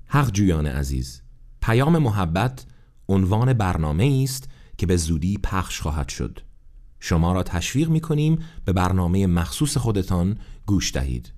حق جویان عزیز، پیام محبت عنوان برنامه است که به زودی پخش خواهد شد. شما را تشویق می‌کنیم به برنامه مخصوص خودتان گوش دهید.